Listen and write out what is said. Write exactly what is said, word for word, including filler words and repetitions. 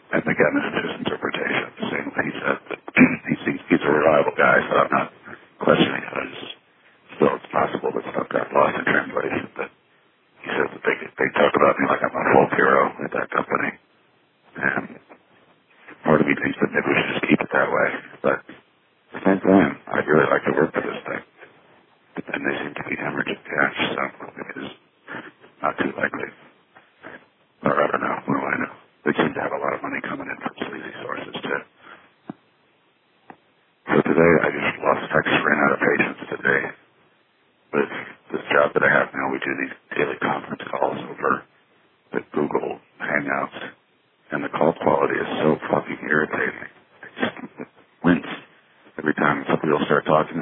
And again, this is his interpretation. Saying what he said, but he seems he's a reliable guy, so I'm not questioning it. It's still, it's possible that stuff got lost in translation. But he says that they they talk about me like I'm a folk hero at that company, and part of me thinks that maybe we should just keep it that way. But at the same time, I'd really like to work for this thing. But then they seem to be hemorrhaging cash, so it is not too likely. Or I don't know. What do I know? They seem to have a lot of money coming in from sleazy sources, too. So today, I just lost touch, ran out of patience today. With this job that I have now, we do these daily conference calls over the Google Hangouts, and the call quality is so fucking irritating. I just wince every time somebody will start talking